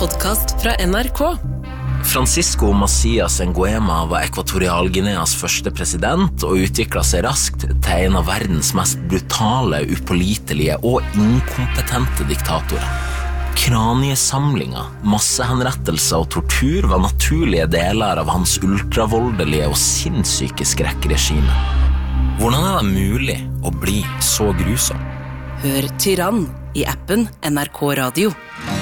podcast fra NRK. Francisco Macias Nguema var Ekvatorialguineas første president og utviklet seg raskt til en av verdens mest brutale, upålitelige og inkompetente diktatorer. Kraniesamlinger, massehenrettelser og tortur var naturlige deler av hans ultravoldelige og sinnssyke skrekkregime. Hvordan det mulig å bli så grusom? Hør Tyrann i appen NRK Radio.